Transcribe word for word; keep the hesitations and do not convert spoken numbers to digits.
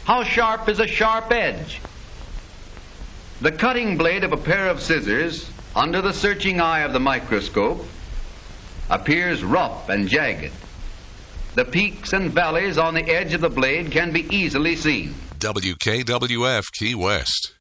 How sharp is a sharp edge? The cutting blade of a pair of scissors, under the searching eye of the microscope, appears rough and jagged. The peaks and valleys on the edge of the blade can be easily seen. W K W F Key West.